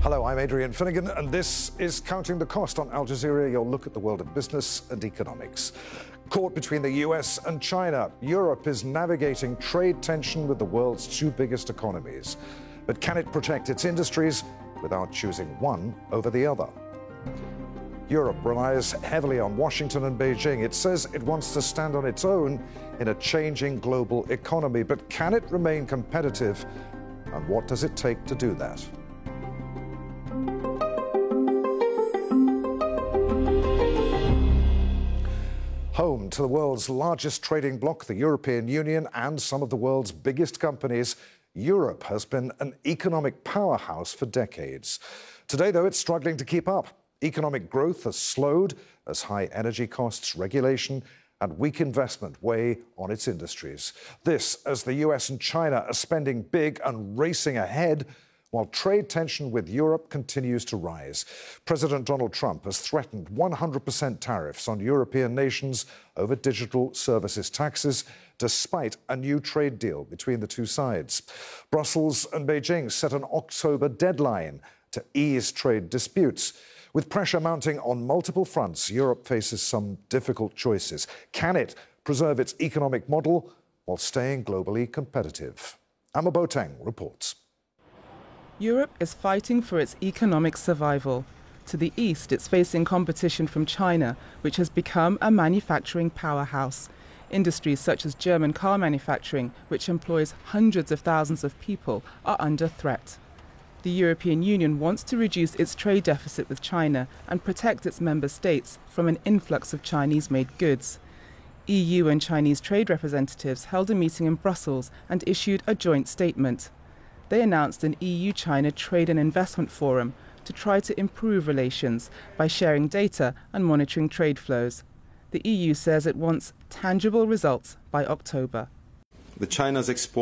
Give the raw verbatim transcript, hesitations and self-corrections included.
Hello, I'm Adrian Finnegan, and this is Counting the Cost on Al Jazeera, your look at the world of business and economics. Caught between the U S and China, Europe is navigating trade tension with the world's two biggest economies. But can it protect its industries without choosing one over the other? Europe relies heavily on Washington and Beijing. It says it wants to stand on its own in a changing global economy. But can it remain competitive? And what does it take to do that? Home to the world's largest trading bloc, the European Union, and some of the world's biggest companies, Europe has been an economic powerhouse for decades. Today, though, it's struggling to keep up. Economic growth has slowed as high energy costs, regulation, and weak investment weigh on its industries. This as the U S and China are spending big and racing ahead, while trade tension with Europe continues to rise. President Donald Trump has threatened one hundred percent tariffs on European nations over digital services taxes, despite a new trade deal between the two sides. Brussels and Beijing set an October deadline to ease trade disputes. With pressure mounting on multiple fronts, Europe faces some difficult choices. Can it preserve its economic model while staying globally competitive? Amma Boateng reports. Europe is fighting for its economic survival. To the east, it's facing competition from China, which has become a manufacturing powerhouse. Industries such as German car manufacturing, which employs hundreds of thousands of people, are under threat. The European Union wants to reduce its trade deficit with China and protect its member states from an influx of Chinese-made goods. E U and Chinese trade representatives held a meeting in Brussels and issued a joint statement. They announced an E U-China Trade and Investment Forum to try to improve relations by sharing data and monitoring trade flows. The E U says it wants tangible results by October. The China's export